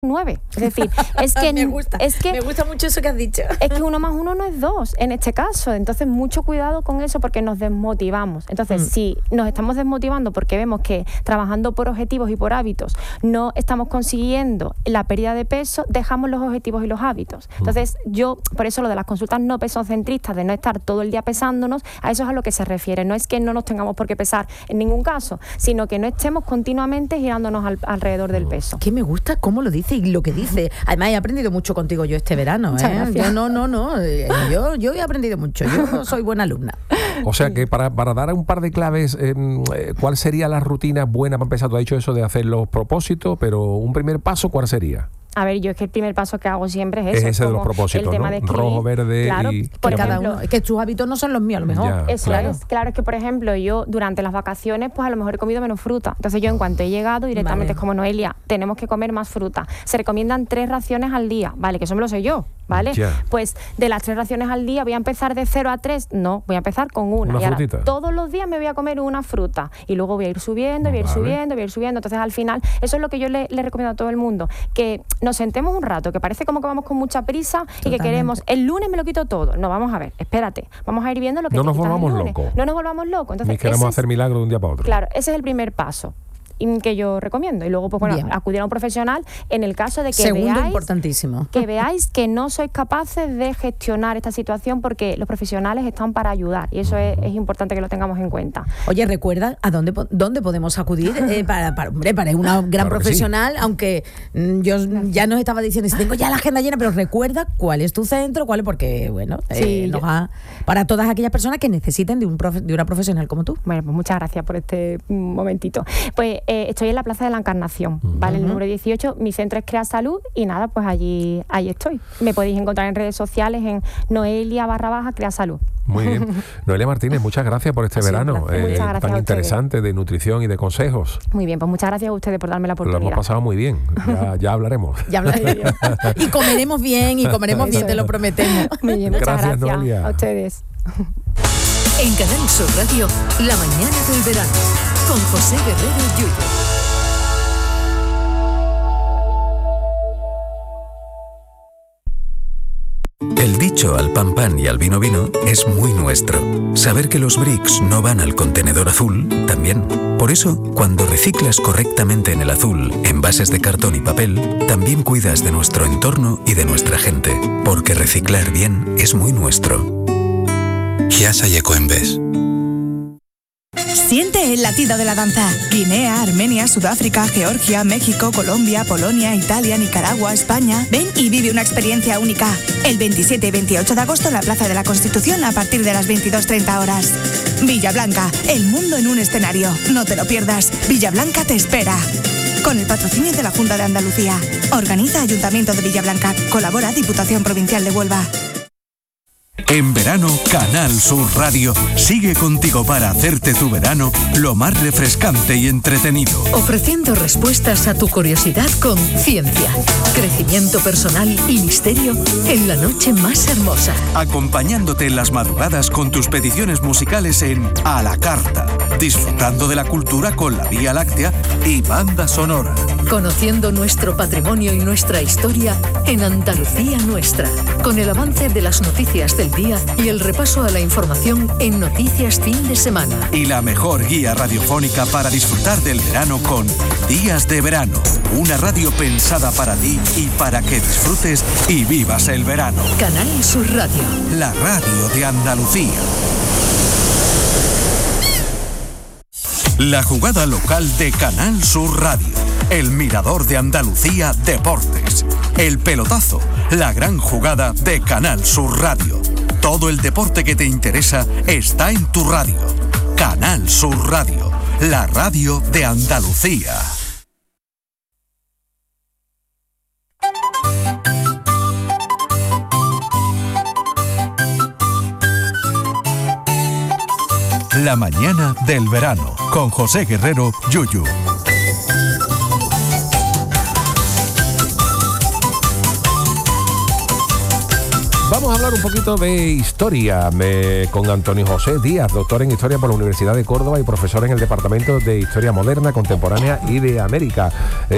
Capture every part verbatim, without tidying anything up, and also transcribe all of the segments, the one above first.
nueve. Es decir, es que me gusta, es que me gusta mucho eso que has dicho. Es que uno más uno no es dos en este caso. Entonces, mucho cuidado con eso porque nos desmotivamos. Entonces, mm. si nos estamos desmotivando porque vemos que trabajando por objetivos y por hábitos no estamos consiguiendo la pérdida de peso, dejamos los objetivos y los hábitos. Entonces, yo, por eso lo de las consultas no pesocentristas, de no estar todo el día pesándonos, a eso es a lo que se refiere. No es que no nos tengamos por qué pesar en ningún caso, sino que no estemos continuamente girándonos al, alrededor del peso. Que me gusta cómo lo dice y lo que dice. Además, he aprendido mucho contigo yo este verano. ¿eh? Yo, no, no, no. Yo, yo he aprendido mucho. Yo soy buena alumna. O sea que para, para dar un par de claves, eh, ¿cuál sería la rutina buena para empezar? Tú has dicho eso de hacer los propósitos, pero un primer paso, ¿cuál sería? A ver, yo es que el primer paso que hago siempre es eso. Es ese de los propósitos, el tema, ¿no? De escribir, rojo, verde, claro, y... por cada ejemplo, uno. Es que tus hábitos no son los míos, a lo mejor. Ya, eso claro. es. Claro, es que, por ejemplo, yo durante las vacaciones, pues a lo mejor he comido menos fruta. Entonces yo en cuanto he llegado, directamente vale. es como, Noelia, tenemos que comer más fruta. Se recomiendan tres raciones al día, ¿vale? Que eso me lo sé yo, ¿vale? Ya. Pues de las tres raciones al día, ¿voy a empezar de cero a tres? No, voy a empezar con una. ¿Una y ahora, frutita? todos los días me voy a comer una fruta. Y luego voy a ir subiendo, voy a ir Vale. subiendo, voy a ir subiendo. Entonces al final, eso es lo que yo le, le recomiendo a todo el mundo. Que nos sentemos un rato, que parece como que vamos con mucha prisa y Totalmente. que queremos, el lunes me lo quito todo. No, vamos a ver, espérate, vamos a ir viendo lo que No te nos quitas el volvamos lunes. locos. No nos volvamos locos. Entonces, Ni queremos ese hacer es, milagros de un día para otro. claro, ese es el primer paso que yo recomiendo. Y luego, pues bueno, Bien. acudir a un profesional en el caso de que Segundo, veáis, importantísimo. que veáis que no sois capaces de gestionar esta situación, porque los profesionales están para ayudar y eso es, es importante que lo tengamos en cuenta. Oye, recuerda a dónde, dónde podemos acudir eh, para, para, hombre, para una gran Claro que profesional, sí. Aunque mm, yo ya nos estaba diciendo, si tengo ya la agenda llena, pero recuerda cuál es tu centro, cuál es, porque, bueno, eh, Sí, nos yo- ha- para todas aquellas personas que necesiten de, un profe- de una profesional como tú. Bueno, pues muchas gracias por este momentito. Pues eh, estoy en la Plaza de la Encarnación, ¿vale? El número dieciocho, mi centro es Crea Salud y nada, pues allí, allí estoy. Me podéis encontrar en redes sociales en Noelia barra baja Crea Salud. Muy bien. Noelia Martínez, muchas gracias por este Ha sido un verano placer. eh, Muchas gracias tan a ustedes. interesante de nutrición y de consejos. Muy bien, pues muchas gracias a ustedes por darme la Lo oportunidad. hemos pasado muy bien. Ya, ya hablaremos. Ya hablaré. Y comeremos bien, y comeremos bien, te lo prometemos. Muy bien, muchas Gracias, gracias, Noelia. a ustedes. En Canal Sur Radio, La mañana del verano, con José Guerrero Yuyo. El dicho al pan pan y al vino vino es muy nuestro. Saber que los bricks no van al contenedor azul, también. Por eso, cuando reciclas correctamente en el azul, envases de cartón y papel, también cuidas de nuestro entorno y de nuestra gente. Porque reciclar bien es muy nuestro. Chiasa y Ecoembes. Siente el latido de la danza. Guinea, Armenia, Sudáfrica, Georgia, México, Colombia, Polonia, Italia, Nicaragua, España. Ven y vive una experiencia única. El veintisiete y veintiocho de agosto en la Plaza de la Constitución a partir de las veintidós treinta horas. Villa Blanca, el mundo en un escenario. No te lo pierdas. Villa Blanca te espera. Con el patrocinio de la Junta de Andalucía. Organiza Ayuntamiento de Villa Blanca. Colabora Diputación Provincial de Huelva. En verano, Canal Sur Radio sigue contigo para hacerte tu verano lo más refrescante y entretenido. Ofreciendo respuestas a tu curiosidad con ciencia, crecimiento personal y misterio en la noche más hermosa. Acompañándote en las madrugadas con tus peticiones musicales en A la Carta. Disfrutando de la cultura con la Vía Láctea y banda sonora. Conociendo nuestro patrimonio y nuestra historia en Andalucía Nuestra. Con el avance de las noticias del día y el repaso a la información en Noticias Fin de Semana. Y la mejor guía radiofónica para disfrutar del verano con Días de Verano. Una radio pensada para ti y para que disfrutes y vivas el verano. Canal Sur Radio. La radio de Andalucía. La jugada local de Canal Sur Radio. El Mirador de Andalucía Deportes. El pelotazo. La gran jugada de Canal Sur Radio. Todo el deporte que te interesa está en tu radio. Canal Sur Radio. La radio de Andalucía. La mañana del verano con José Guerrero Yuyu. Vamos a hablar un poquito de historia eh, con Antonio José Díaz, doctor en Historia por la Universidad de Córdoba y profesor en el Departamento de Historia Moderna, Contemporánea y de América.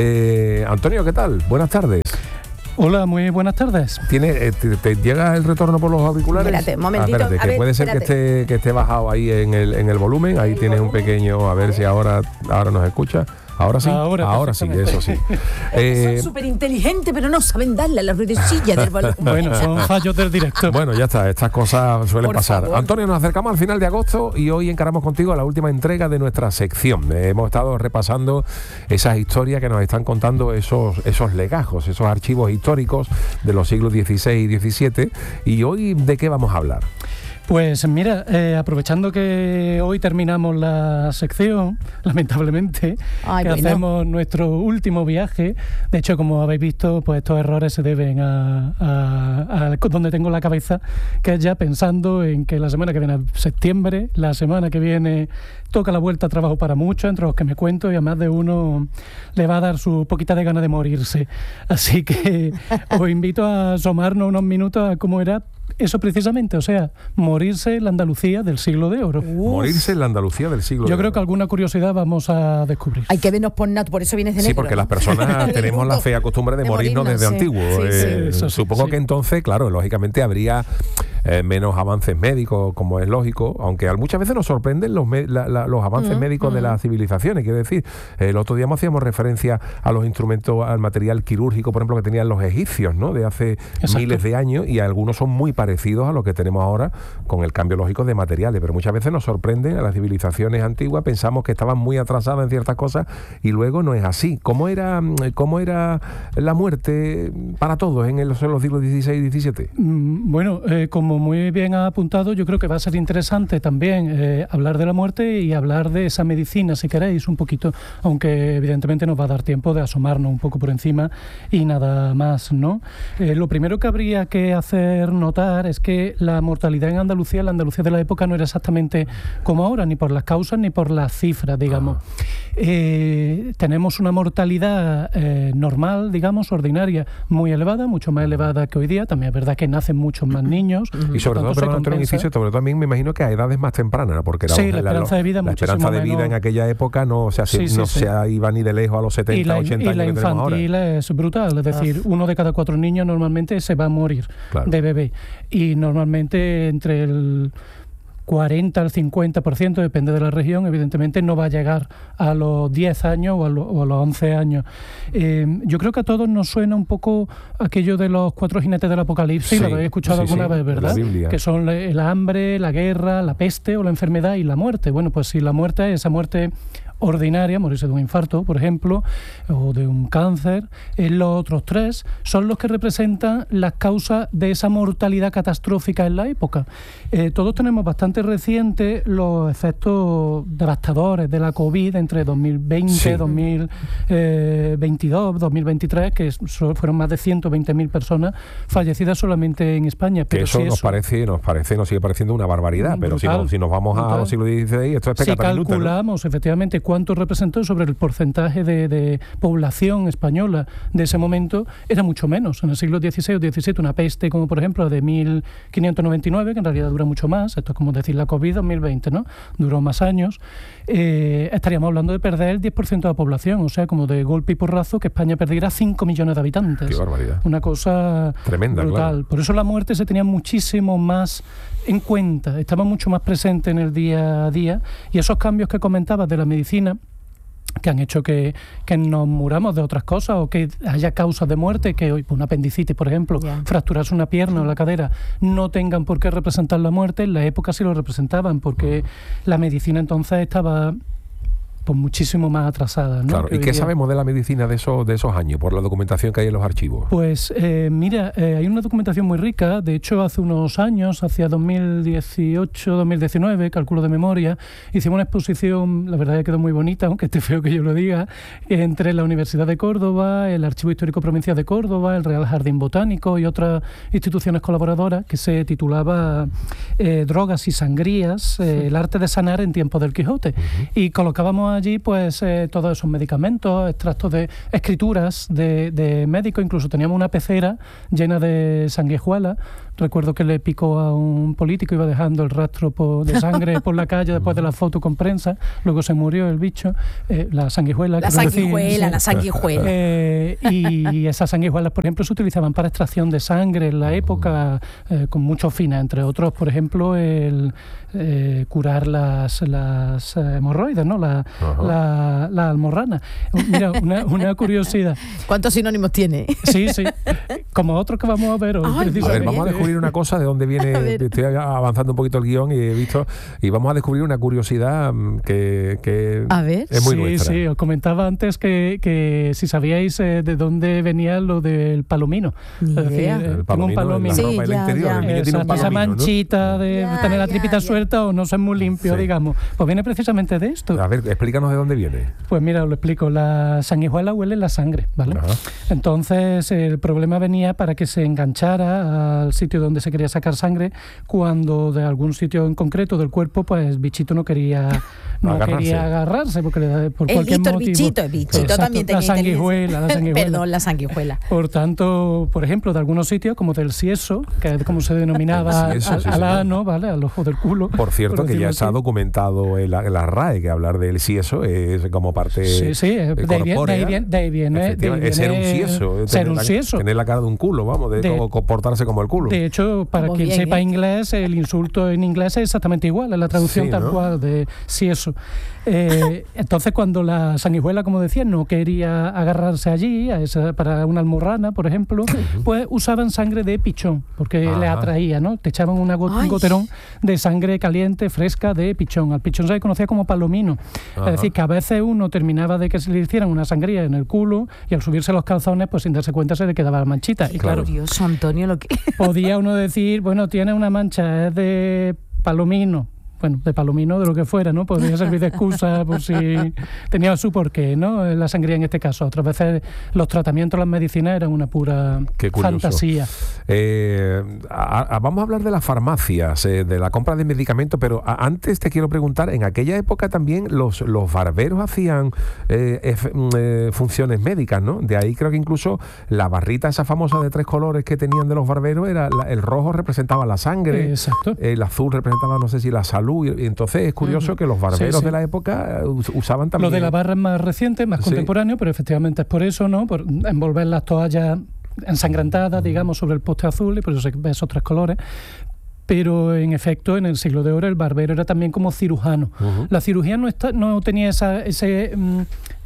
Eh, Antonio, ¿qué tal? Buenas tardes. Hola, muy buenas tardes. ¿Tiene, eh, te, te llega el retorno por los auriculares? Espérate, un momentito. Ah, espérate, que ver, puede ser que esté, que esté bajado ahí en el, en el volumen. Ahí tienes un pequeño, a ver si ahora, ahora nos escucha. Ahora sí, ahora, ahora sí, eso sí. Eh, son súper inteligentes, pero no saben darle a la ruedecilla del balón. Bueno, son fallos del directo. Bueno, ya está, estas cosas suelen Por pasar. favor. Antonio, nos acercamos al final de agosto y hoy encaramos contigo la última entrega de nuestra sección. Eh, hemos estado repasando esas historias que nos están contando esos, esos legajos, esos archivos históricos de los siglos dieciséis y diecisiete. ¿Y hoy de qué vamos a hablar? Pues mira, eh, aprovechando que hoy terminamos la sección, lamentablemente, Ay, que bueno. hacemos nuestro último viaje. De hecho, como habéis visto, pues estos errores se deben a, a, a donde tengo la cabeza, que es ya pensando en que la semana que viene es septiembre, la semana que viene toca la vuelta a trabajo para muchos, entre los que me cuento, y a más de uno le va a dar su poquita de gana de morirse. Así que os invito a asomarnos unos minutos a cómo era eso precisamente, o sea, morirse en la Andalucía del siglo de oro. Uf. Morirse en la Andalucía del siglo Yo de oro. creo que alguna curiosidad vamos a descubrir. Hay que vernos por nat, por eso vienes de negro. Sí, porque las personas tenemos la fea costumbre de, de morirnos, morirnos desde sí. antiguo. Sí, eh, sí. Eso sí, supongo sí. que entonces, claro, lógicamente habría eh, menos avances médicos, como es lógico, aunque muchas veces nos sorprenden los, me, la, la, los avances mm, médicos mm. de las civilizaciones. Quiero decir, eh, el otro día hacíamos referencia a los instrumentos, al material quirúrgico, por ejemplo, que tenían los egipcios, ¿no? De hace Exacto. miles de años, y algunos son muy parecidos a lo que tenemos ahora con el cambio lógico de materiales, pero muchas veces nos sorprenden a las civilizaciones antiguas, pensamos que estaban muy atrasadas en ciertas cosas y luego no es así. ¿Cómo era, cómo era la muerte para todos en, el, en los siglos dieciséis y diecisiete? Bueno, eh, como muy bien ha apuntado, yo creo que va a ser interesante también eh, hablar de la muerte y hablar de esa medicina, si queréis, un poquito, aunque evidentemente nos va a dar tiempo de asomarnos un poco por encima y nada más, ¿no? Eh, lo primero que habría que hacer notar es que la mortalidad en Andalucía, la Andalucía de la época, no era exactamente como ahora, ni por las causas ni por las cifras, digamos. Ah. Eh, tenemos una mortalidad eh, normal, digamos, ordinaria, muy elevada, mucho más elevada que hoy día. También es verdad que nacen muchos más niños. Y sobre todo, pero Antonio, inciso, sobre todo también me imagino que a edades más tempranas, ¿no? Porque era, sí, la esperanza la, de vida la esperanza de vida menor. En aquella época no, o sea, sí, sí, no sí. se iba ni de lejos a los setenta, y la, ochenta años. Y la que infantil ahora. es brutal, es decir, Uf. uno de cada cuatro niños normalmente se va a morir claro. de bebé. Y normalmente entre el cuarenta al cincuenta por ciento, depende de la región, evidentemente no va a llegar a los diez años o a, lo, o a los once años. Eh, yo creo que a todos nos suena un poco aquello de los cuatro jinetes del apocalipsis, sí, lo habéis escuchado sí, alguna sí, vez, ¿verdad? Que son el hambre, la guerra, la peste o la enfermedad y la muerte. Bueno, pues si la muerte es esa muerte ordinaria, morirse de un infarto, por ejemplo, o de un cáncer, eh, los otros tres son los que representan las causas de esa mortalidad catastrófica en la época. Eh, todos tenemos bastante recientes los efectos devastadores de la COVID entre dos mil veinte, sí. dos mil veintidós, dos mil veintitrés, que fueron más de ciento veinte mil personas fallecidas solamente en España. Pero que eso, si nos eso parece, nos parece, nos sigue pareciendo una barbaridad, brutal, pero si, no, si nos vamos brutal. a los siglos dieciséis, esto es pecata minuta. Si calculamos, ¿no? efectivamente, cuánto representó sobre el porcentaje de, de población española de ese momento, era mucho menos. En el siglo dieciséis o diecisiete, una peste como por ejemplo la de mil quinientos noventa y nueve, que en realidad dura mucho más, esto es como decir la COVID dos mil veinte, ¿no? Duró más años, eh, estaríamos hablando de perder el diez por ciento de la población, o sea, como de golpe y porrazo que España perdiera cinco millones de habitantes. Qué barbaridad. Una cosa tremenda, brutal. Claro. Por eso la muerte se tenía muchísimo más en cuenta, estaba mucho más presente en el día a día, y esos cambios que comentabas de la medicina, que han hecho que, que nos muramos de otras cosas o que haya causas de muerte, que hoy una apendicitis, por ejemplo, yeah. fracturarse una pierna o la cadera, no tengan por qué representar la muerte. En la época sí lo representaban, porque uh-huh. la medicina entonces estaba pues muchísimo más atrasada, ¿no? Claro. ¿Y qué sabemos de la medicina de esos de esos años, por la documentación que hay en los archivos? Pues eh, mira, eh, hay una documentación muy rica. De hecho, hace unos años, hacia dos mil dieciocho, dos mil diecinueve, calculo de memoria, hicimos una exposición, la verdad que quedó muy bonita, aunque esté feo que yo lo diga, entre la Universidad de Córdoba, el Archivo Histórico Provincial de Córdoba, el Real Jardín Botánico y otras instituciones colaboradoras, que se titulaba eh, Drogas y Sangrías, eh, el arte de sanar en tiempos del Quijote. Uh-huh. Y colocábamos encontramos allí pues eh, todos esos medicamentos, extractos de escrituras de, de médicos, incluso teníamos una pecera llena de sanguijuelas. Recuerdo que le picó a un político, iba dejando el rastro por, de sangre por la calle después de la foto con prensa, luego se murió el bicho, eh, la sanguijuela. La sanguijuela, decir, la sanguijuela. Eh, y esas sanguijuelas, por ejemplo, se utilizaban para extracción de sangre en la época, eh, con muchos fines, entre otros, por ejemplo, el eh, curar las, las hemorroides, ¿no? La, la, la almorrana. Mira, una, una curiosidad. ¿Cuántos sinónimos tiene? Sí, sí. Como otros que vamos a ver hoy. Ay, a ver, vamos a descubrir una cosa de dónde viene. Estoy avanzando un poquito el guión y he visto, y vamos a descubrir una curiosidad que, que a ver. es muy sí, nuestra. Sí, os comentaba antes que, que si sabíais eh, de dónde venía lo del palomino. Ni es decir, idea. eh, El palomino, un palomino. la ropa Sí, del ya, interior. ya. El niño tiene Esa, un palomino, esa manchita ¿no? de Ya, tener la ya, tripita ya. suelta o no ser muy limpio, Sí. digamos. Pues viene precisamente de esto. A ver, explícanos de dónde viene. Pues mira, os lo explico. La sanguijuela huele la sangre, ¿vale? Ajá. Entonces, el problema venía para que se enganchara al sitio donde se quería sacar sangre, cuando de algún sitio en concreto del cuerpo, pues el bichito no quería no Agarrarse. quería agarrarse porque le da- por El cualquier bichito, el motivo. bichito, el bichito Exacto, también tenía la sanguijuela, la sanguijuela. Perdón, la sanguijuela. Por tanto, por ejemplo, de algunos sitios, como del sieso, que es como se denominaba El sieso, al, sí, al señor. ano, ¿vale? Al ojo del culo. Por cierto, por que ya decirlo está así. documentado en la, en la R A E, que hablar del sieso es como parte Sí, sí, eh, de ahí viene, de corpórea. ahí viene, de ahí viene, de ahí Efectivamente, es ser un viene sieso. ser tener un la- sieso. Tener la cara de un culo, vamos, de, De- como comportarse como el culo. De hecho, para Vamos quien bien, sepa ¿eh? inglés, el insulto en inglés es exactamente igual, es la traducción Sí, tal ¿no? cual de sieso. Eh, entonces, cuando la sanguijuela, como decía, no quería agarrarse allí, a esa, para una almorrana, por ejemplo, pues usaban sangre de pichón, porque Ajá. le atraía, ¿no? Te echaban una go- Ay. un goterón de sangre caliente, fresca, de pichón. Al pichón se le conocía como palomino. Ajá. Es decir, que a veces uno terminaba de que se le hicieran una sangría en el culo y al subirse los calzones, pues sin darse cuenta se le quedaba la manchita. Y claro, Curioso, Antonio, lo que... podía uno decir, bueno, tiene una mancha, es de palomino. Bueno, de palomino, de lo que fuera, ¿no? Podría servir de excusa por si tenía su porqué, ¿no? La sangría en este caso. Otras veces los tratamientos, las medicinas eran una pura Qué curioso. fantasía. Eh, a- a- vamos a hablar de las farmacias, eh, de la compra de medicamentos, pero a- antes te quiero preguntar, en aquella época también los, los barberos hacían eh, ef- mm, eh, funciones médicas, ¿no? De ahí creo que incluso la barrita esa famosa de tres colores que tenían de los barberos, era la- el rojo representaba la sangre, Exacto. el azul representaba, no sé si la salud, y, y entonces es curioso Ujú. que los barberos Sí, sí. de la época eh, us- usaban también... Lo de la barra es más reciente, más Sí. contemporáneo, pero efectivamente es por eso, ¿no? Por envolver las toallas ensangrantadas, digamos, sobre el poste azul, y por eso se ve esos tres colores. Pero en efecto, en el siglo de oro, el barbero era también como cirujano. Ujú. La cirugía no está, no tenía esa, ese, mm,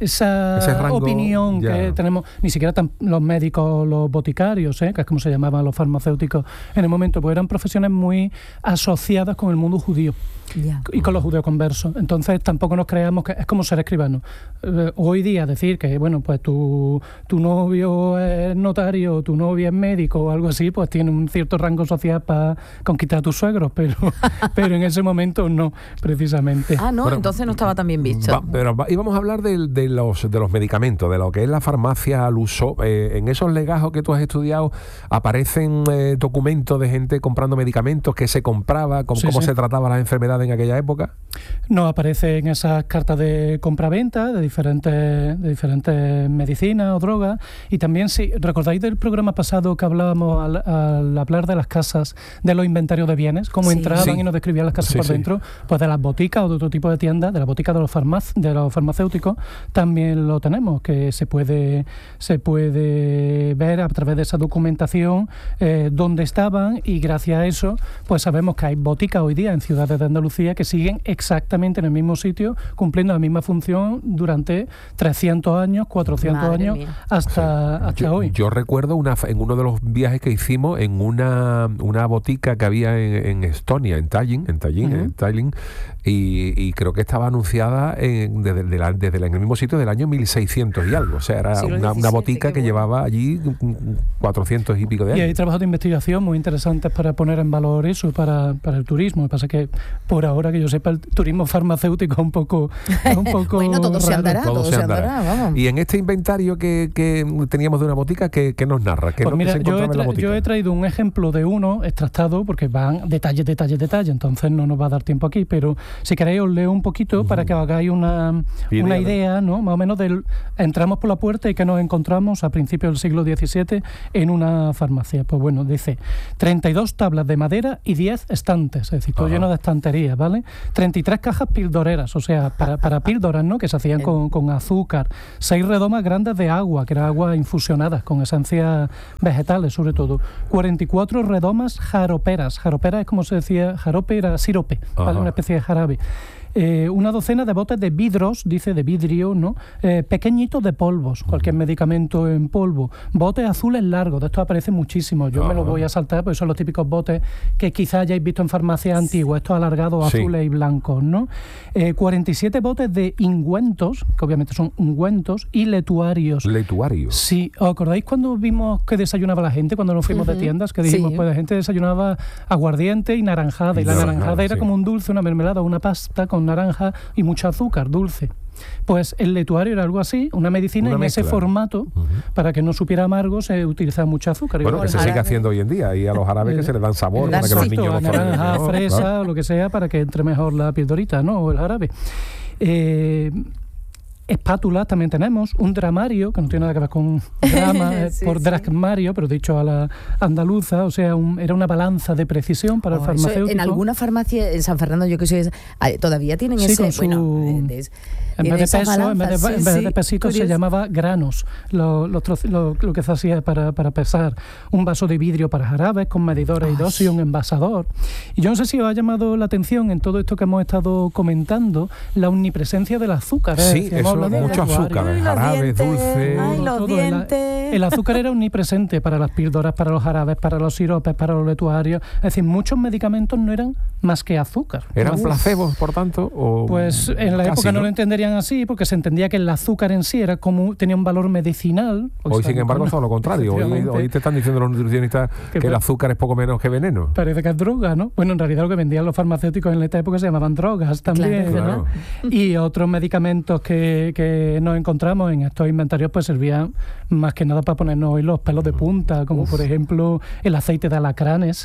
esa Ese rango, opinión ya. que tenemos, ni siquiera tan- los médicos, los boticarios, ¿eh? que es como se llamaban los farmacéuticos en el momento, pues eran profesiones muy asociadas con el mundo judío Ya. y con los judíos conversos. Entonces tampoco nos creamos que es como ser escribano. Eh, hoy día decir que, bueno, pues tu, tu novio es notario, tu novia es médico o algo así, pues tiene un cierto rango social para conquistar a tus suegros, pero, pero en ese momento no, precisamente. Ah, no, Bueno, entonces no estaba tan bien visto. Va- pero va- y vamos a hablar del- de, los, de los medicamentos, de lo que es la farmacia al uso. Eh, en esos legajos que tú has estudiado, ¿aparecen eh, documentos de gente comprando medicamentos, que se compraba, cómo, Sí, cómo sí. se trataban las enfermedades en aquella época? No aparecen esas cartas de compra-venta de diferentes, de diferentes medicinas o drogas. Y también, si recordáis del programa pasado que hablábamos al, al hablar de las casas, de los inventarios de bienes, cómo Sí. entraban Sí. y nos describían las casas Sí, por sí. dentro, pues de las boticas o de otro tipo de tiendas, de la botica de los, farmac- de los farmacéuticos, también lo tenemos, que se puede, se puede ver a través de esa documentación eh, dónde estaban, y gracias a eso pues sabemos que hay boticas hoy día en ciudades de Andalucía que siguen exactamente en el mismo sitio, cumpliendo la misma función durante trescientos años, cuatrocientos Madre años, mía. hasta, hasta Yo, hoy. yo recuerdo una, fa- en uno de los viajes que hicimos en una, una botica que había en, en Estonia, en Tallinn, en Tallinn, Ujú. en Tallinn, y, y creo que estaba anunciada en- desde, de la- desde la- en el mismo sitio del año mil seiscientos y algo. O sea, era Siglo una, una diecisiete, botica qué que bueno. llevaba allí mm, cuatrocientos y pico de Y hay años. trabajos de investigación muy interesantes para poner en valor eso para, para el turismo. Lo que pasa es que, por ahora que yo sepa, el turismo farmacéutico es un poco, es un poco Bueno, todo se raro. andará, Todo todo se se andará. andará, vamos. Y en este inventario que, que teníamos de una botica, ¿qué, qué nos narra? ¿Qué es Pues lo que mira, se yo he, encontraba en la tra- botica? yo he traído un ejemplo de uno extractado, porque van detalles, detalles, detalles, entonces no nos va a dar tiempo aquí, pero si queréis os leo un poquito uh-huh. para que hagáis una, una idea, ¿no? Más o menos del... Entramos por la puerta y que nos encontramos a principios del siglo diecisiete en una farmacia. Pues bueno, dice treinta y dos tablas de madera y diez estantes, es decir, todo uh-huh. lleno de estanterías, ¿vale? treinta y tres cajas pildoreras, o sea, para, para píldoras, ¿no? Que se hacían con, con azúcar, seis redomas grandes de agua, que era agua infusionada, con esencias vegetales sobre todo, cuarenta y cuatro redomas jaroperas, jaroperas es como se decía, jarope era sirope, ¿vale? Una especie de jarabe. Eh, una docena de botes de vidros, dice de vidrio, ¿no? Eh, pequeñitos de polvos, cualquier medicamento en polvo, botes azules largos, de estos aparecen muchísimos, yo Ajá. me los voy a saltar porque son los típicos botes que quizás hayáis visto en farmacias antiguas, estos alargados sí. azules y blancos, ¿no? Eh, cuarenta y siete botes de ingüentos, que obviamente son ungüentos, y letuarios. ¿Letuarios? Sí, ¿os acordáis cuando vimos que desayunaba la gente, cuando nos fuimos uh-huh. de tiendas, que dijimos, sí. pues la gente desayunaba aguardiente y naranjada, y, y la naranjada, naranjada era sí. como un dulce, una mermelada, una pasta con naranja y mucho azúcar, dulce. Pues el letuario era algo así, una medicina una en mezcla. Ese formato, uh-huh. para que no supiera amargo, se utilizaba mucho azúcar. Bueno, que se sigue haciendo hoy en día, y a los árabes que se les dan sabor, para que los niños no naranja, ¿no? fresa, ¿no? lo que sea, para que entre mejor la pildorita, ¿no? O el jarabe. Eh... Espátulas también tenemos, un dramario, que no tiene nada que ver con drama, sí, por sí. dracmario, pero dicho a la andaluza, o sea, un, era una balanza de precisión para oh, el farmacéutico. En alguna farmacia, en San Fernando, yo que sé, todavía tienen sí, ese... Con su, bueno, de, de, en vez de peso, balanza, en vez de, sí, en vez de pesitos sí, se llamaba granos, lo, lo, lo, lo que se hacía para, para pesar. Un vaso de vidrio para jarabes, con medidores y dosis, y un envasador. Y yo no sé si os ha llamado la atención en todo esto que hemos estado comentando, la omnipresencia del azúcar. Sí, ¿eh? Eso, mucho azúcar, jarabes, dulces... Ay, los dientes... El, el azúcar era omnipresente para las píldoras, para los jarabes, para los siropes, para los letuarios. Es decir, muchos medicamentos no eran más que azúcar. ¿Eran Uf. placebos, por tanto? O pues en la época no, no lo entenderían así, porque se entendía que el azúcar en sí era como tenía un valor medicinal. Hoy, sin embargo, es todo lo contrario. Hoy, hoy te están diciendo los nutricionistas que, que el azúcar es poco menos que veneno. Parece que es droga, ¿no? Bueno, en realidad lo que vendían los farmacéuticos en esta época se llamaban drogas también, claro, ¿no? Claro. Y otros medicamentos que, que nos encontramos en estos inventarios pues servían más que nada para ponernos hoy los pelos de punta, como Uf. por ejemplo el aceite de alacranes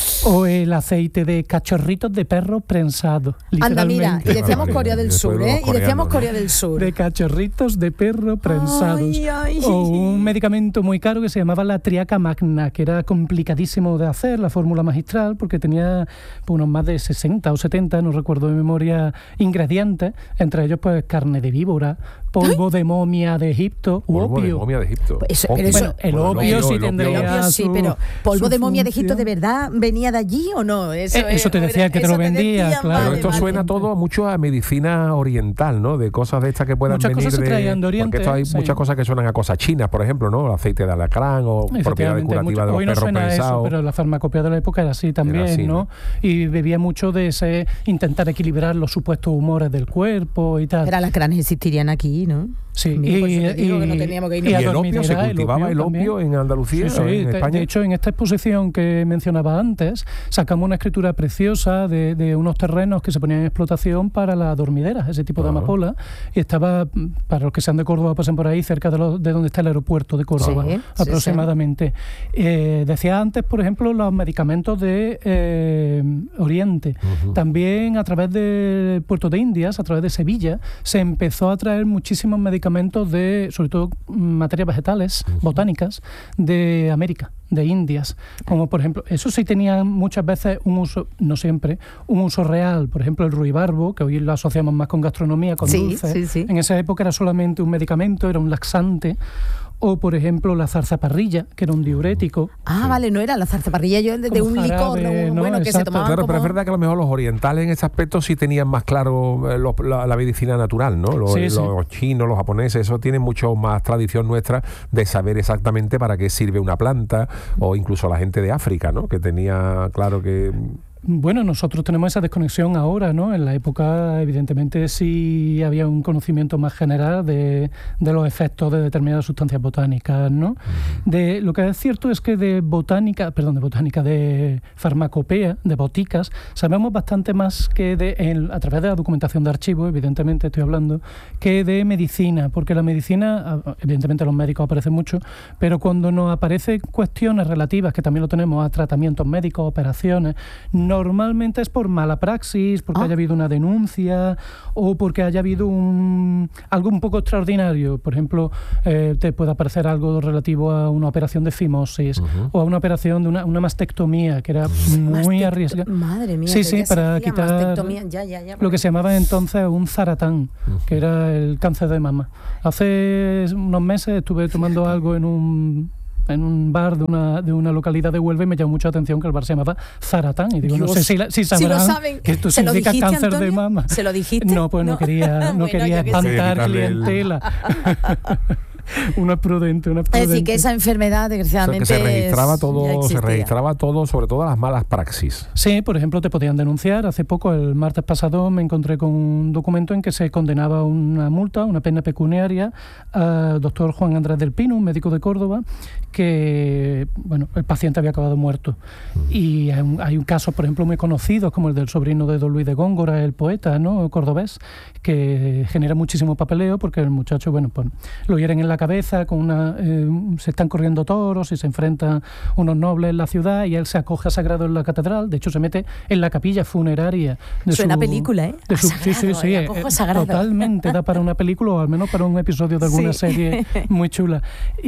o el aceite de cachorritos de perro prensado. Anda, mira, y decíamos Corea del Sur, ¿eh? Y decíamos Corea del Sur. De cachorritos de perro prensados. Ay, ay. O un medicamento muy caro que se llamaba la triaca magna, que era complicadísimo de hacer, la fórmula magistral, porque tenía pues, unos más de sesenta o setenta, no recuerdo de memoria, ingredientes, entre ellos pues carne de víbora, polvo ¿Ay? de momia de Egipto, u polvo opio. de momia de Egipto. Pues eso, opio. Eso, bueno, el opio, opio sí tendría el opio sí, su, pero polvo de momia de Egipto de verdad venía de allí o no? Eso, eh, eso te decía que te lo vendía, decían, claro. Pero esto vale, suena vale. todo mucho a medicina oriental, ¿no? De cosas de estas que puedan muchas venir cosas de, se traían de Oriente. Porque esto hay sí. muchas cosas que suenan a cosas chinas, por ejemplo, ¿no? El aceite de alacrán o propiedades curativas mucho, de los hoy no perros suena prensados. Eso, pero la farmacopea de la época era así también, era así, ¿no? ¿no? Y bebía mucho de ese intentar equilibrar los supuestos humores del cuerpo y tal. Pero alacranes existirían aquí, ¿no? Sí, y, y, y, no teníamos que ir y el opio, se cultivaba el opio, el opio en Andalucía, sí, sí, en de, España. De hecho, en esta exposición que mencionaba antes, sacamos una escritura preciosa de, de unos terrenos que se ponían en explotación para las dormideras, ese tipo de uh-huh. amapola, y estaba, para los que sean de Córdoba, pasen por ahí, cerca de, lo, de donde está el aeropuerto de Córdoba, sí, aproximadamente. Sí, sí. Eh, decía antes, por ejemplo, los medicamentos de eh, Oriente. Uh-huh. También a través del puerto de Indias, a través de Sevilla, se empezó a traer muchísimos medicamentos de, sobre todo, materias vegetales, uh-huh. botánicas, de América, de Indias, como por ejemplo, eso sí tenían muchas veces un uso, no siempre, un uso real, por ejemplo el ruibarbo, que hoy lo asociamos más con gastronomía, con sí, dulce, sí, sí. en esa época era solamente un medicamento, era un laxante. O, por ejemplo, la zarzaparrilla, que era un diurético. Ah, sí. vale, no era la zarzaparrilla, yo de, de un jarabe, licor, no, no, bueno, exacto. que se tomaba Claro, como... pero es verdad que a lo mejor los orientales en ese aspecto sí tenían más claro eh, lo, la, la medicina natural, ¿no? Los, sí, sí. los chinos, los japoneses, eso tienen mucho más tradición nuestra de saber exactamente para qué sirve una planta, o incluso la gente de África, ¿no? Que tenía claro que... Bueno, nosotros tenemos esa desconexión ahora, ¿no? En la época, evidentemente, sí había un conocimiento más general de, de los efectos de determinadas sustancias botánicas, ¿no? De, lo que es cierto es que de botánica, perdón, de botánica, de farmacopea, de boticas, sabemos bastante más que de, en, a través de la documentación de archivos, evidentemente estoy hablando, que de medicina, porque la medicina, evidentemente los médicos aparecen mucho, pero cuando nos aparecen cuestiones relativas, que también lo tenemos, a tratamientos médicos, operaciones, normalmente es por mala praxis, porque ah. haya habido una denuncia o porque haya habido un, algo un poco extraordinario. Por ejemplo, eh, te puede aparecer algo relativo a una operación de fimosis uh-huh. o a una operación de una, una mastectomía, que era muy arriesgada. Madre mía. Sí, sí, para quitar ya, ya, ya, lo que se llamaba entonces un zaratán, uh-huh. que era el cáncer de mama. Hace unos meses estuve tomando algo en un... en un bar de una, de una localidad de Huelva y me llamó mucha atención que el bar se llamaba Zaratán. Y digo, Dios, no sé si, la, si sabrán si lo saben. que esto ¿Se significa lo dijiste, cáncer Antonio? de mama. ¿Se lo dijiste? No, pues no, no quería, no bueno, quería espantar clientela. Una prudente, una prudente. Es decir, que esa enfermedad, desgraciadamente, o sea, que se registraba todo, se registraba todo, sobre todo las malas praxis. Sí, por ejemplo, te podían denunciar. Hace poco, el martes pasado, me encontré con un documento en que se condenaba una multa, una pena pecuniaria, al doctor Juan Andrés del Pino, un médico de Córdoba, que, bueno, el paciente había acabado muerto. Mm. Y hay un, hay un caso, por ejemplo, muy conocido, como el del sobrino de don Luis de Góngora, el poeta, ¿no?, cordobés, que genera muchísimo papeleo porque el muchacho, bueno, pues lo hieren en la cabeza, con una eh, se están corriendo toros y se enfrentan unos nobles en la ciudad y él se acoge a sagrado en la catedral. De hecho, se mete en la capilla funeraria de Suena su, película, ¿eh? De su, sagrado, sí, sí, sí, eh, totalmente da para una película o al menos para un episodio de alguna sí. serie muy chula.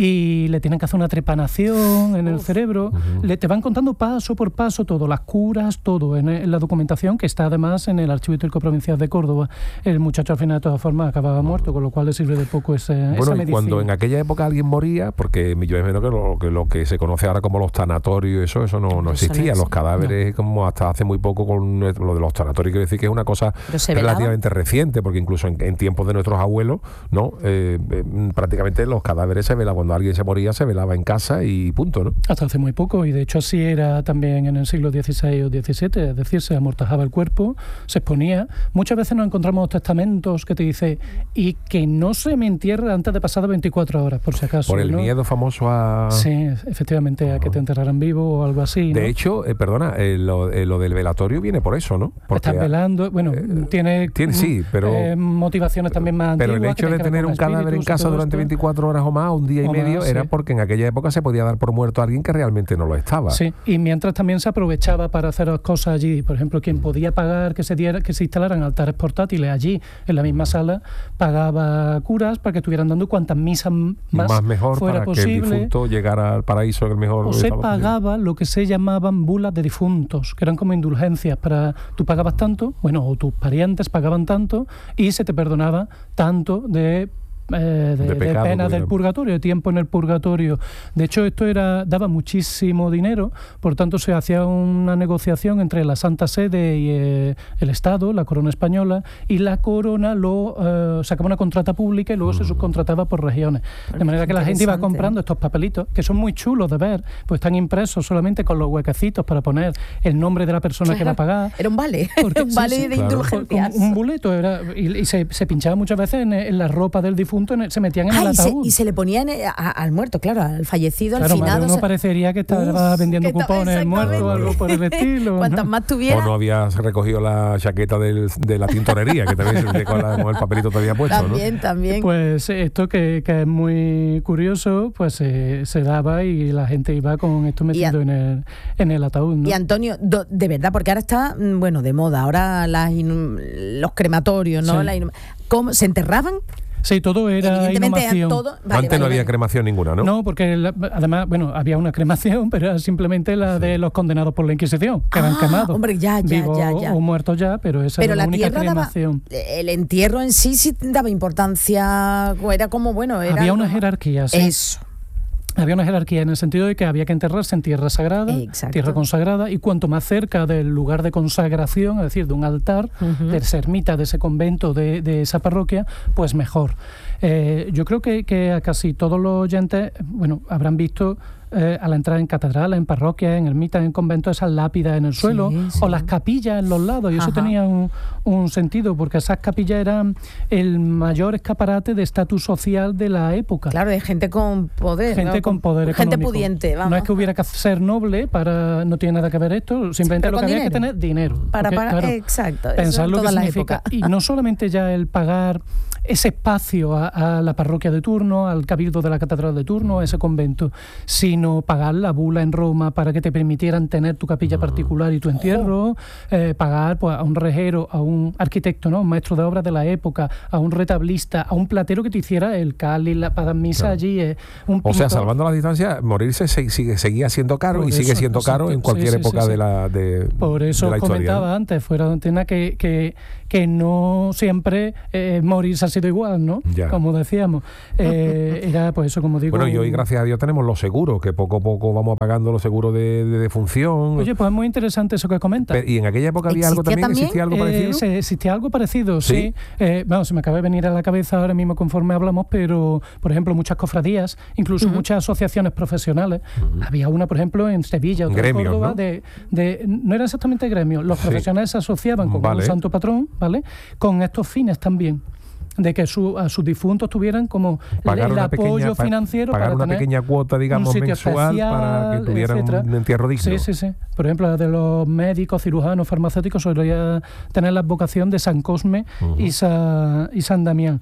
Y le tienen que hacer una trepanación en el Uf. cerebro. Uh-huh. Le te van contando paso por paso todo, las curas, todo en, en la documentación, que está además en el Archivo Histórico Provincial de Córdoba. El muchacho al final de todas formas acababa muerto, con lo cual le sirve de poco ese, bueno, esa y medicina. Cuando en aquella época alguien moría, porque yo es menos que lo, que lo que se conoce ahora como los tanatorios, eso eso no, no existía. Los cadáveres, no. como hasta hace muy poco con lo de los tanatorios, quiero decir que es una cosa relativamente reciente, porque incluso en, en tiempos de nuestros abuelos, no eh, eh, prácticamente los cadáveres se velaban. Cuando alguien se moría, se velaba en casa y punto, ¿no? Hasta hace muy poco, y de hecho así era también en el siglo dieciséis o diecisiete, es decir, se amortajaba el cuerpo, se exponía. Muchas veces nos encontramos testamentos que te dice y que no se me entierra antes de pasar veinticuatro horas, por si acaso. Por el ¿no? miedo famoso a... Sí, efectivamente, a que te enterraran vivo o algo así, ¿no? De hecho, eh, perdona, eh, lo, eh, lo del velatorio viene por eso, ¿no? Porque están velando, bueno, eh, tiene, tiene sí, pero, eh, motivaciones también más pero antiguas. Pero el hecho de tener un cadáver en casa durante veinticuatro horas o más, un día y medio, más, era sí. porque en aquella época se podía dar por muerto a alguien que realmente no lo estaba. Sí, y mientras también se aprovechaba para hacer cosas allí. Por ejemplo, quien podía pagar que se diera, que se instalaran altares portátiles allí, en la misma sala, pagaba curas para que estuvieran dando cuantas misas más, más mejor fuera para posible. Que el difunto llegara al paraíso en el mejor. O se pagaba lo que se llamaban bulas de difuntos, que eran como indulgencias para tú pagabas tanto, bueno, o tus parientes pagaban tanto y se te perdonaba tanto de Eh, de, de, pecado, de penas del purgatorio, de tiempo en el purgatorio. De hecho, esto era daba muchísimo dinero, por tanto se hacía una negociación entre la Santa Sede y eh, el Estado, la corona española, y la corona lo eh, sacaba una contrata pública y luego mm. se subcontrataba por regiones. De manera que la gente iba comprando estos papelitos, que son muy chulos de ver, pues están impresos solamente con los huequecitos para poner el nombre de la persona claro. que va a pagar. Era un vale, porque, un vale sí, sí, de claro. indulgencias. Un, un boleto, era, y, y se, se pinchaba muchas veces en, en la ropa del difunto. Se metían en ah, el ataúd. Y se, y se le ponían a, a, al muerto, claro, al fallecido, claro, al finado. Uno se... parecería que estaba Uf, vendiendo que cupones el muerto o algo por el estilo. Cuantas ¿no? más tuviera. O no habías recogido la chaqueta del, de la tintorería, que también se con, la, con el papelito todavía puesto. También, ¿no? también. Pues esto que, que es muy curioso, pues eh, se daba y la gente iba con esto metido a, en, el, en el ataúd, ¿no? Y Antonio, do, de verdad, porque ahora está, bueno, de moda, ahora las inum, los crematorios, ¿no? Sí. La inum, ¿cómo se enterraban? Sí, todo era inhumación. Todo, vale, Antes vale, no había vale. cremación ninguna, ¿no? No, porque la, además, bueno, había una cremación, pero era simplemente la de los condenados por la Inquisición, que ah, eran quemados. Hombre, ya, ya, vivos ya, ya. o muertos ya, pero esa pero era la, la única tierra cremación. Daba, el entierro en sí sí daba importancia, era como, bueno... Era había una como, jerarquía, sí. Eso. Había una jerarquía en el sentido de que había que enterrarse en tierra sagrada, Exacto. tierra consagrada, y cuanto más cerca del lugar de consagración, es decir, de un altar, uh-huh. de esa ermita, de ese convento, de, de esa parroquia, pues mejor. Eh, yo creo que, que a casi todos los oyentes, bueno, habrán visto eh, a la entrada en catedrales, en parroquias, en ermitas, en conventos, esas lápidas en el suelo, sí, sí. o las capillas en los lados, y eso Ajá. tenía un, un sentido, porque esas capillas eran el mayor escaparate de estatus social de la época. Claro, de gente con poder. Gente ¿no? con poder Gente económico. pudiente, vamos. No es que hubiera que ser noble, para no tiene nada que ver esto, simplemente sí, lo que había dinero. que tener dinero. Para porque, pagar, claro, exacto. Pensar eso lo en que todas significa. las épocas. Y no solamente ya el pagar ese espacio a, a la parroquia de turno, al cabildo de la catedral de turno, a ese convento, sino pagar la bula en Roma para que te permitieran tener tu capilla particular y tu entierro, eh, pagar pues, a un rejero, a un arquitecto, ¿no? Un maestro de obras de la época, a un retablista, a un platero que te hiciera el cáliz, la para misa claro. allí. Eh, un o sea, salvando las distancias, morirse se, sigue, seguía siendo caro Por y eso, sigue siendo caro sí, en cualquier sí, época sí, sí. de la de Por eso de la historia, comentaba ¿no? antes, fuera de antena, que, que, que no siempre eh, morirse ha sido igual, ¿no? Ya. Como decíamos. Eh, era, pues eso, como digo... Bueno, y hoy, gracias a Dios, tenemos los seguros, que poco a poco vamos pagando los seguros de, de defunción. Oye, pues es muy interesante eso que comentas. ¿Y en aquella época había algo también? también? ¿Existía algo parecido? Eh, se, existía algo parecido, sí. sí. Eh, bueno, se me acaba de venir a la cabeza ahora mismo conforme hablamos, pero, por ejemplo, muchas cofradías, incluso uh-huh. muchas asociaciones profesionales. Uh-huh. Había una, por ejemplo, en Sevilla, otra en Córdoba, ¿no? De, de, no era exactamente gremio. Los sí. profesionales se asociaban con vale. un santo patrón, ¿vale? Con estos fines también, de que su, a sus difuntos tuvieran como pagar el apoyo pequeña, financiero pagar para una tener pequeña cuota, digamos, mensual especial, para que tuvieran etcétera. un entierro digno. Sí, sí, sí. Por ejemplo, de los médicos, cirujanos, farmacéuticos solía tener la advocación de San Cosme uh-huh. y, Sa, y San Damián.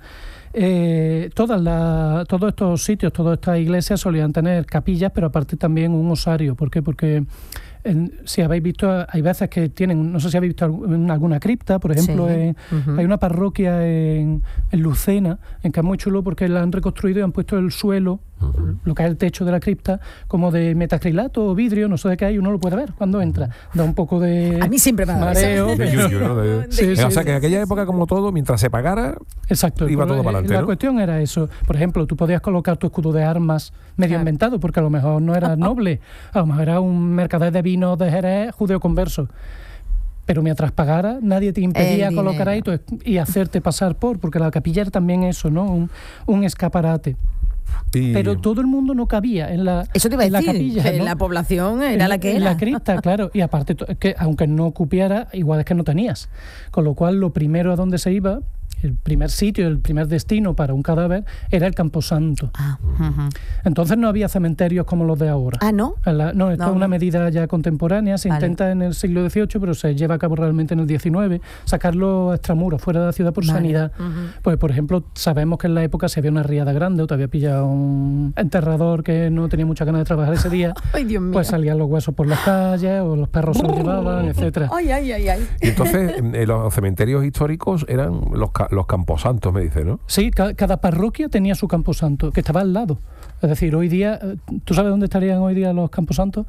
Eh, todas la, todos estos sitios, todas estas iglesias solían tener capillas, pero aparte también un osario. ¿Por qué? Porque en, si habéis visto, hay veces que tienen, no sé si habéis visto en alguna cripta, por ejemplo, sí. en, uh-huh. hay una parroquia en, en Lucena, en que es muy chulo porque la han reconstruido y han puesto el suelo, uh-huh. lo que es el techo de la cripta, como de metacrilato o vidrio, no sé de qué hay, uno lo puede ver cuando entra. Da un poco de a mí siempre me mareo. De yuyu, ¿no? de, sí, sí, o sea, que en aquella época, como todo, mientras se pagara, exacto, iba todo para adelante, la ¿no? cuestión era eso. Por ejemplo, tú podías colocar tu escudo de armas medio claro. inventado, porque a lo mejor no era noble, a lo mejor era un mercader de vino de Jerez judeo converso. Pero mientras pagara, nadie te impedía colocar ahí y hacerte pasar por, porque la capilla era también eso, ¿no? Un, un escaparate. Y... Pero todo el mundo no cabía en la, Eso te iba a en la decir, capilla, que ¿no? la población era en, la que en era. la cripta, claro. Y aparte, que aunque no cupiera, igual es que no tenías. Con lo cual, lo primero a donde se iba, el primer sitio, el primer destino para un cadáver era el Camposanto. Ah, uh-huh. Entonces no había cementerios como los de ahora. Ah, ¿no? La, no, esto no, es una no. medida ya contemporánea, se vale. intenta en el siglo dieciocho, pero se lleva a cabo realmente en el diecinueve, sacarlo extramuros, fuera de la ciudad por vale. sanidad. Uh-huh. Pues, por ejemplo, sabemos que en la época si había una riada grande o te había pillado un enterrador que no tenía mucha ganas de trabajar ese día, ay, Dios mío. Pues salían los huesos por las calles o los perros se los llevaban, etcétera. Ay, ay, ay, ay. Y entonces, eh, los cementerios históricos eran los los camposantos, me dice, ¿no? Sí, ca- cada parroquia tenía su camposanto, que estaba al lado. Es decir, hoy día, ¿tú sabes dónde estarían hoy día los camposantos?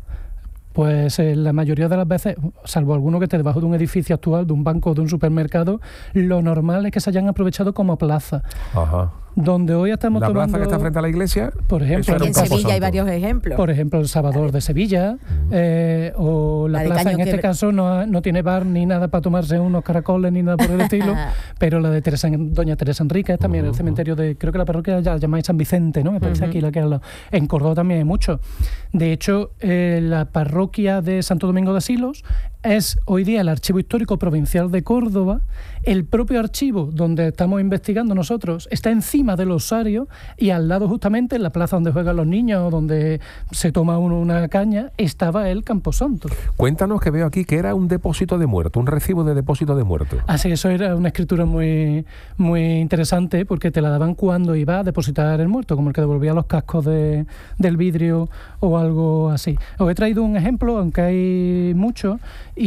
Pues eh, la mayoría de las veces, salvo alguno que esté debajo de un edificio actual, de un banco o de un supermercado, lo normal es que se hayan aprovechado como plaza. Ajá. Donde hoy estamos la tomando... plaza que está frente a la iglesia, por ejemplo, en Sevilla hay varios ejemplos. Por ejemplo, el Salvador de Sevilla, uh-huh. eh, o la, la plaza Caño en este que... caso no, no tiene bar ni nada para tomarse unos caracoles ni nada por el estilo, pero la de Teresa, Doña Teresa Enrique es también uh-huh. el cementerio de, creo que la parroquia ya llamáis San Vicente, ¿no? Me parece uh-huh. aquí la que es la, en Córdoba también hay mucho. De hecho, eh, la parroquia de Santo Domingo de Silos es hoy día el Archivo Histórico Provincial de Córdoba. El propio archivo donde estamos investigando nosotros está encima del osario y al lado, justamente en la plaza donde juegan los niños o donde se toma uno una caña, estaba el Camposanto. Cuéntanos, que veo aquí que era un depósito de muerto, un recibo de depósito de muerto. Así, eso era una escritura muy, muy interesante, porque te la daban cuando iba a depositar el muerto, como el que devolvía los cascos de, del vidrio o algo así. Os he traído un ejemplo, aunque hay muchos,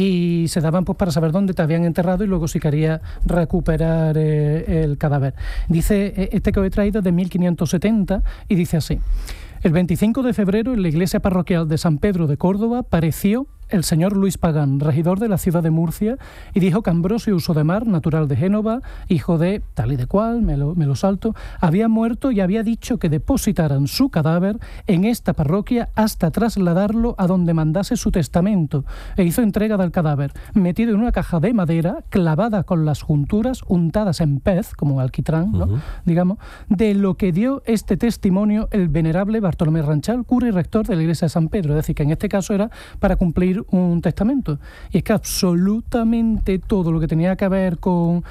y se daban pues para saber dónde te habían enterrado y luego si querías recuperar eh, el cadáver. Dice, este que os he traído de mil quinientos setenta, y dice así: el veinticinco de febrero en la iglesia parroquial de San Pedro de Córdoba pareció el señor Luis Pagán, regidor de la ciudad de Murcia, y dijo que Ambrosio Usodemar, natural de Génova, hijo de tal y de cual, me lo, me lo salto, había muerto y había dicho que depositaran su cadáver en esta parroquia hasta trasladarlo a donde mandase su testamento, e hizo entrega del cadáver, metido en una caja de madera, clavada con las junturas, untadas en pez, como alquitrán, ¿no? Uh-huh. digamos, de lo que dio este testimonio el venerable Bartolomé Ranchal, cura y rector de la iglesia de San Pedro. Es decir, que en este caso era para cumplir un testamento. Y es que absolutamente todo lo que tenía que ver con,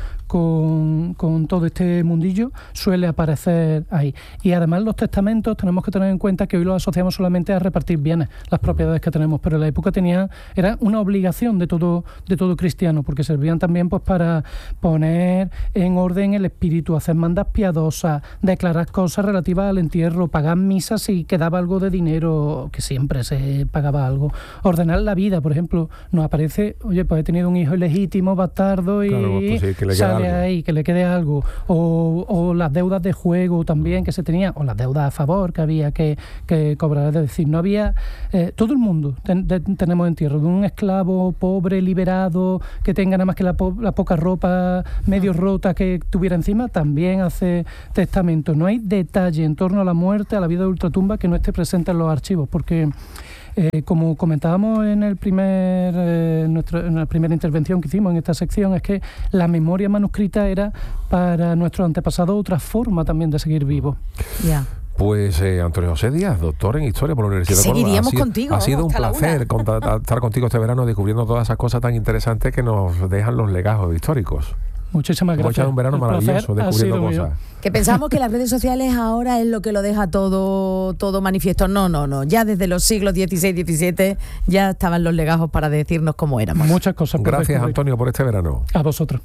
con, con todo este mundillo suele aparecer ahí. Y además los testamentos tenemos que tener en cuenta que hoy los asociamos solamente a repartir bienes, las propiedades que tenemos, pero en la época tenía, era una obligación de todo, de todo cristiano, porque servían también pues para poner en orden el espíritu, hacer mandas piadosas, declarar cosas relativas al entierro, pagar misas si quedaba algo de dinero, que siempre se pagaba algo, ordenar la vida, por ejemplo, nos aparece, oye, pues he tenido un hijo ilegítimo, bastardo, y claro, pues sí, que le sale algo. Ahí, que le quede algo, o, o las deudas de juego también que se tenía, o las deudas a favor que había que, que cobrar, es decir, no había, eh, todo el mundo ten, de, tenemos entierro, de un esclavo pobre, liberado, que tenga nada más que la, po, la poca ropa medio rota que tuviera encima, también hace testamento. No hay detalle en torno a la muerte, a la vida de ultratumba que no esté presente en los archivos, porque Eh, como comentábamos en el primer eh, nuestro, en la primera intervención que hicimos en esta sección, es que la memoria manuscrita era para nuestros antepasados otra forma también de seguir vivos. Ya. Yeah. Pues eh, Antonio José Díaz, doctor en Historia por la Universidad de Córdoba. Seguiríamos contigo. Ha sido un placer estar contigo este verano descubriendo todas esas cosas tan interesantes que nos dejan los legajos históricos. Muchísimas gracias. Hemos echado un verano el maravilloso descubriendo cosas. Mío. Que pensamos que las redes sociales ahora es lo que lo deja todo, todo manifiesto. No, no, no. Ya desde los siglos dieciséis, diecisiete ya estaban los legajos para decirnos cómo éramos. Muchas cosas. Gracias, Antonio, por este verano. A vosotros.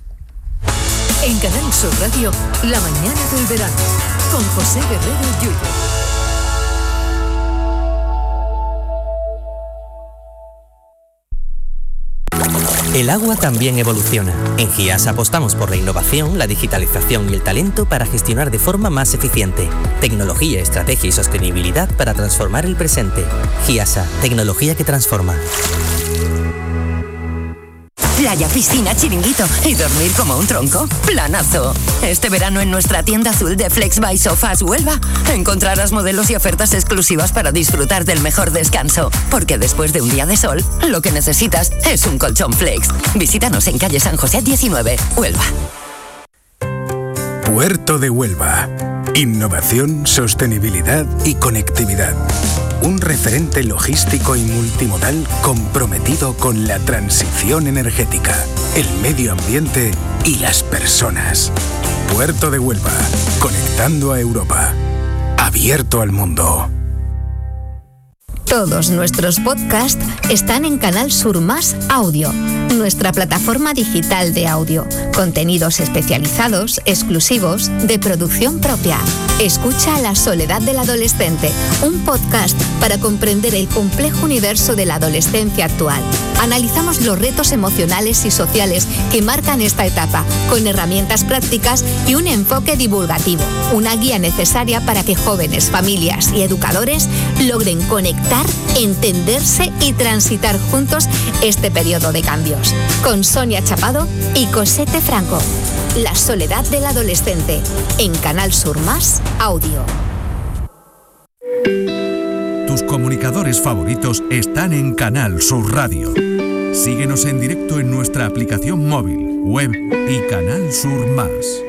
En Canal Sur Radio, La Mañana del Verano, con José Guerrero Yuyo. El agua también evoluciona. En GIAS apostamos por la innovación, la digitalización y el talento para gestionar de forma más eficiente. Tecnología, estrategia y sostenibilidad para transformar el presente. GIASA, tecnología que transforma. Playa, piscina, chiringuito y dormir como un tronco. ¡Planazo! Este verano en nuestra tienda azul de Flex by Sofas Huelva encontrarás modelos y ofertas exclusivas para disfrutar del mejor descanso. Porque después de un día de sol, lo que necesitas es un colchón Flex. Visítanos en calle San José diecinueve, Huelva. Puerto de Huelva. Innovación, sostenibilidad y conectividad. Un referente logístico y multimodal comprometido con la transición energética, el medio ambiente y las personas. Puerto de Huelva, conectando a Europa. Abierto al mundo. Todos nuestros podcasts están en Canal Sur Más Audio, nuestra plataforma digital de audio. Contenidos especializados, exclusivos, de producción propia. Escucha La Soledad del Adolescente, un podcast para comprender el complejo universo de la adolescencia actual. Analizamos los retos emocionales y sociales que marcan esta etapa, con herramientas prácticas y un enfoque divulgativo. Una guía necesaria para que jóvenes, familias y educadores logren conectar, entenderse y transitar juntos este periodo de cambios. Con Sonia Chapado y Cosette Franco. La Soledad del Adolescente, en Canal Sur Más Audio. Tus comunicadores favoritos están en Canal Sur Radio. Síguenos en directo en nuestra aplicación móvil, web y Canal Sur Más.